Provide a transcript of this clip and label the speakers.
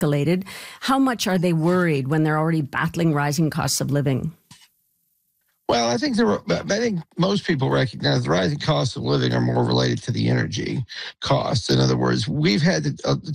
Speaker 1: escalated. How much are they worried when they're already battling rising costs of living?
Speaker 2: Well, I think most people recognize the rising costs of living are more related to the energy costs. In other words, we've had to